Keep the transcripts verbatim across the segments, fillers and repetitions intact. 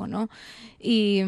hago, ¿no? Y,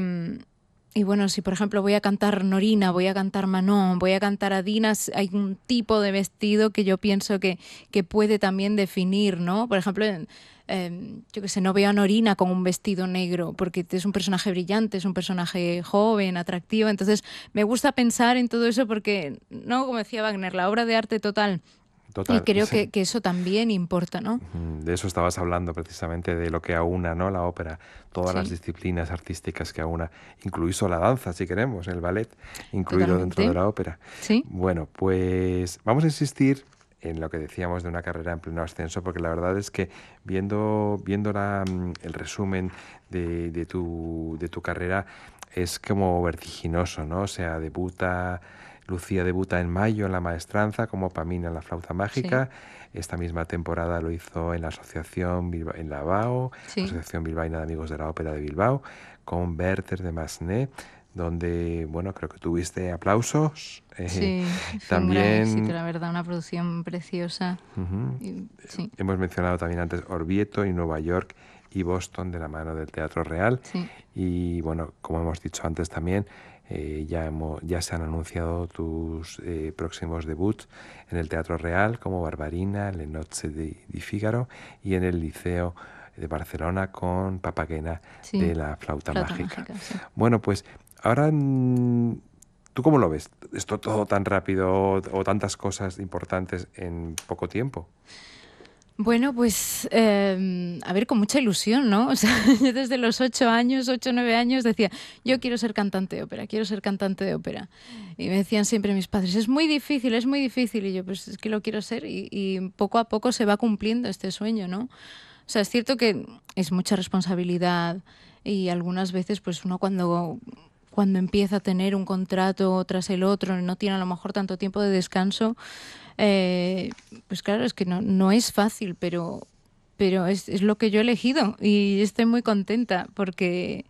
y bueno, si por ejemplo voy a cantar Norina, voy a cantar Manon, voy a cantar Adinas, hay un tipo de vestido que yo pienso que, que puede también definir, ¿no? Por ejemplo, eh, yo qué sé, no veo a Norina con un vestido negro, porque es un personaje brillante, es un personaje joven, atractivo, entonces me gusta pensar en todo eso porque, no, como decía Wagner, la obra de arte total. Y Total, creo sí. que, que eso también importa, ¿no? De eso estabas hablando precisamente, de lo que aúna, ¿no?, la ópera, todas las Sí, disciplinas artísticas que aúna, incluso la danza, si queremos, el ballet, incluido dentro de totalmente. la ópera. Sí, Bueno, pues vamos a insistir en lo que decíamos de una carrera en pleno ascenso, porque la verdad es que viendo, viendo la, mm, el resumen de, de tu, de tu carrera es como vertiginoso, ¿no? O sea, debuta, Lucía debuta en mayo en La Maestranza como Pamina en La Flauta sí, Mágica. Esta misma temporada lo hizo en la Asociación Bilba en la BAO, sí, Asociación Bilbaína de Amigos de la Ópera de Bilbao, con Werther de Massenet, donde, bueno, creo que tuviste aplausos. Eh, sí. Fue un gran éxito, también la verdad, una producción preciosa. ujú, Y, sí, hemos mencionado también antes Orvieto y Nueva York y Boston de la mano del Teatro Real. sí. Y bueno, como hemos dicho antes también, eh, ya, hemos, ya se han anunciado tus eh, próximos debuts en el Teatro Real como Barbarina, Le Nozze di, di Figaro y en el Liceo de Barcelona con Papagena de Sí, la Flauta flauta Mágica. mágica, sí. Bueno, pues ahora, mm, ¿tú cómo lo ves? ¿Esto todo tan rápido o, o tantas cosas importantes en poco tiempo? Bueno, pues eh, a ver, con mucha ilusión, ¿no? O sea, yo desde los ocho años, ocho, nueve años decía, yo quiero ser cantante de ópera, quiero ser cantante de ópera. Y me decían siempre mis padres, es muy difícil, es muy difícil. Y yo, pues es que lo quiero ser y, y poco a poco se va cumpliendo este sueño, ¿no? O sea, es cierto que es mucha responsabilidad y algunas veces, pues uno cuando cuando empieza a tener un contrato tras el otro, no tiene a lo mejor tanto tiempo de descanso, eh, pues claro, es que no, no es fácil, pero, pero es, es lo que yo he elegido y estoy muy contenta porque,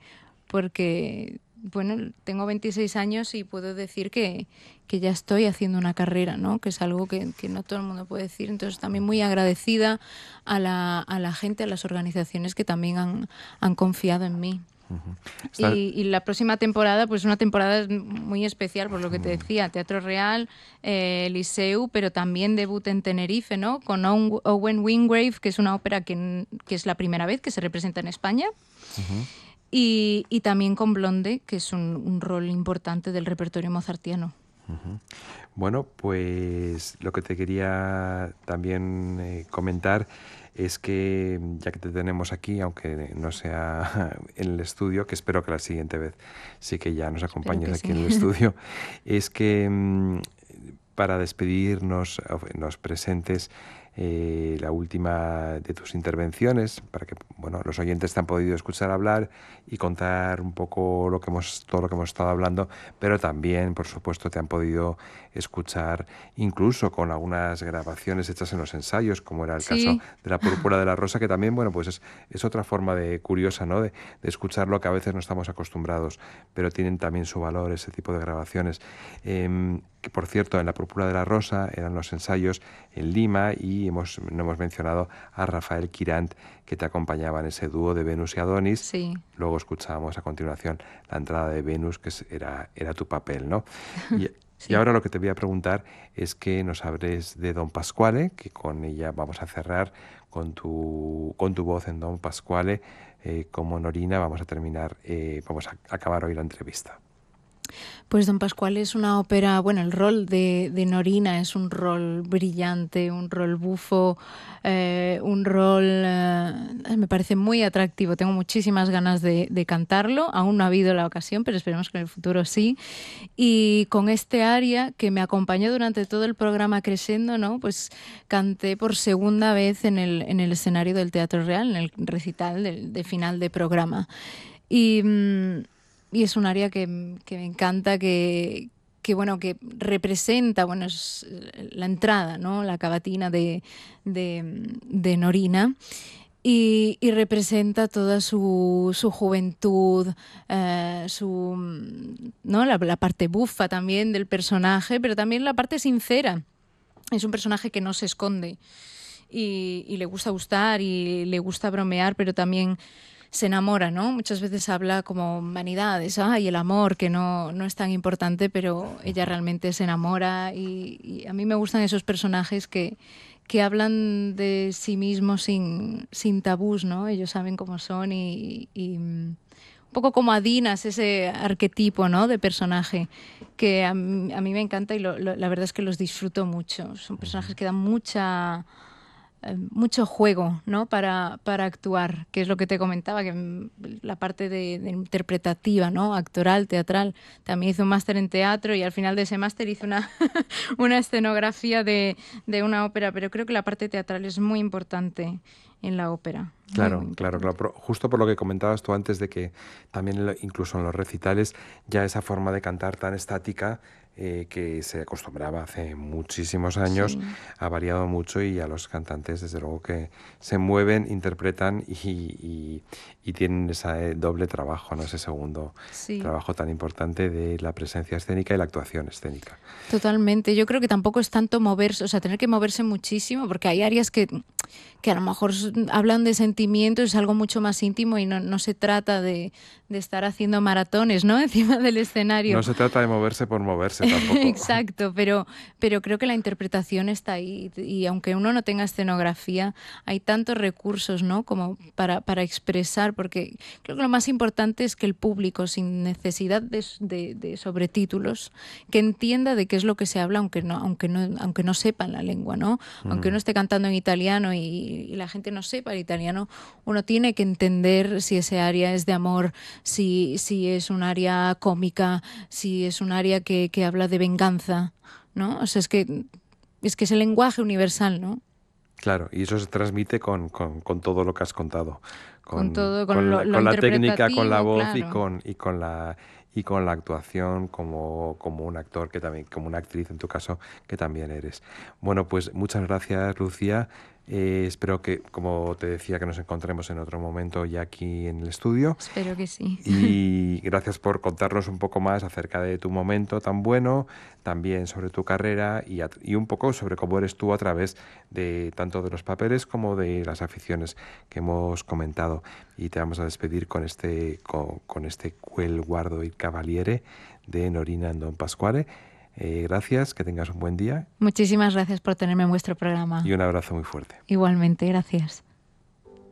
porque bueno, tengo veintiséis años y puedo decir que, que ya estoy haciendo una carrera, ¿no? Que es algo que, que no todo el mundo puede decir. Entonces también muy agradecida a la, a la gente, a las organizaciones que también han, han confiado en mí. Uh-huh. Está, Y, y la próxima temporada, pues una temporada muy especial, por lo que te decía, Teatro Real, eh, Liceu, pero también debut en Tenerife, ¿no? Con Owen Wingrave, que es una ópera que, que es la primera vez que se representa en España, uh-huh. y, y también con Blonde, que es un, un rol importante del repertorio mozartiano. Uh-huh. Bueno, pues lo que te quería también eh, comentar es que ya que te tenemos aquí, aunque no sea en el estudio, que espero que la siguiente vez sí que ya nos Espero acompañes que aquí sí. en el estudio, es que mmm, para despedirnos, nos presentes eh, la última de tus intervenciones, para que bueno, los oyentes te han podido escuchar hablar y contar un poco lo que hemos, todo lo que hemos estado hablando, pero también, por supuesto, te han podido escuchar incluso con algunas grabaciones hechas en los ensayos, como era el caso Sí, de La Púrpura de la Rosa, que también, bueno, pues es, es otra forma de curiosa, ¿no?, de, de escuchar lo que a veces no estamos acostumbrados, pero tienen también su valor ese tipo de grabaciones. Eh, que por cierto, en La Púrpura de la Rosa eran los ensayos en Lima y hemos, no hemos mencionado a Rafael Quirant, que te acompañaba en ese dúo de Venus y Adonis. sí. Luego escuchábamos a continuación la entrada de Venus, que era, era tu papel, ¿no? Y, y Sí. ahora lo que te voy a preguntar es que nos hables de Don Pasquale, que con ella vamos a cerrar con tu, con tu voz en Don Pasquale. Eh, como Norina vamos a terminar, eh, vamos a acabar hoy la entrevista. Pues Don Pascual es una ópera, bueno, el rol de, de Norina es un rol brillante, un rol bufo, eh, un rol, eh, me parece muy atractivo, tengo muchísimas ganas de, de cantarlo, aún no ha habido la ocasión, pero esperemos que en el futuro sí. Y con este aria que me acompañó durante todo el programa Crescendo, ¿no? Pues canté por segunda vez en el, en el escenario del Teatro Real, en el recital de, de final de programa. Y... Mmm, Y es un área que, que me encanta, que, que, bueno, que representa, bueno, es la entrada, ¿no? La cavatina de, de, de Norina. Y, y representa toda su, su juventud, eh, su, ¿no? La, la parte bufa también del personaje, pero también la parte sincera. Es un personaje que no se esconde y, y le gusta gustar y le gusta bromear, pero también se enamora, ¿no? Muchas veces habla como vanidades, ay, el amor, que no, no es tan importante, pero ella realmente se enamora y, y a mí me gustan esos personajes que, que hablan de sí mismos sin, sin tabús, ¿no? Ellos saben cómo son y, y un poco como Adinas, ese arquetipo, ¿no? De personaje que a mí, a mí me encanta y lo, lo, la verdad es que los disfruto mucho. Son personajes que dan mucha... mucho juego, ¿no? para, para actuar, que es lo que te comentaba, que la parte de, de interpretativa, ¿no? Actoral, teatral. También hice un máster en teatro y al final de ese máster hice una, una escenografía de, de una ópera, pero creo que la parte teatral es muy importante en la ópera. Claro, muy, muy claro, claro. Pero justo por lo que comentabas tú antes de que también incluso en los recitales ya esa forma de cantar tan estática eh, que se acostumbraba hace muchísimos años sí. ha variado mucho y a los cantantes desde luego que se mueven, interpretan y, y, y tienen ese doble trabajo, ¿no? Ese segundo sí. trabajo tan importante de la presencia escénica y la actuación escénica. Totalmente. Yo creo que tampoco es tanto moverse, o sea, tener que moverse muchísimo, porque hay áreas que, que a lo mejor hablan de sentimientos, es algo mucho más íntimo y no, no se trata de, de estar haciendo maratones, ¿no? Encima del escenario. No se trata de moverse por moverse tampoco. Exacto, pero, pero creo que la interpretación está ahí y aunque uno no tenga escenografía, hay tantos recursos, ¿no? Como para, para expresar, porque creo que lo más importante es que el público, sin necesidad de, de, de sobretítulos, que entienda de qué es lo que se habla, aunque no, aunque no, aunque no sepan la lengua, ¿no? Mm. Aunque uno esté cantando en italiano y, y la gente no sepa el italiano, uno tiene que entender si ese área es de amor, si, si es un área cómica, si es un área que, que habla de venganza, ¿no? O sea, es que es que es el lenguaje universal, ¿no? Claro, y eso se transmite con, con, con todo lo que has contado. Con, con todo, con, con, lo, la, lo con la técnica, con la voz claro. y con y con la y con la actuación como, como un actor que también, como una actriz en tu caso, que también eres. Bueno, pues muchas gracias, Lucía. Eh, espero que, como te decía, que nos encontremos en otro momento ya aquí en el estudio. Espero que sí. Y gracias por contarnos un poco más acerca de tu momento tan bueno, también sobre tu carrera y, a, y un poco sobre cómo eres tú a través de tanto de los papeles como de las aficiones que hemos comentado. Y te vamos a despedir con este, con, con este Quel guardo il cavaliere de Norina Don Pasquale. Eh, gracias, que tengas un buen día. Muchísimas gracias por tenerme en vuestro programa. Y un abrazo muy fuerte. Igualmente, gracias.